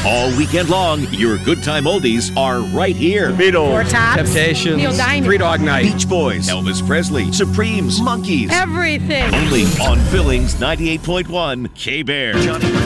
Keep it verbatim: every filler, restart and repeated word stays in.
All weekend long, your good time oldies are right here. Beatles, Four Tops, Temptations, Neil Diamond, Three Dog Night, Beach Boys, Elvis Presley, Supremes, Monkees. everything. Only on Billings ninety-eight point one K-Bear. Johnny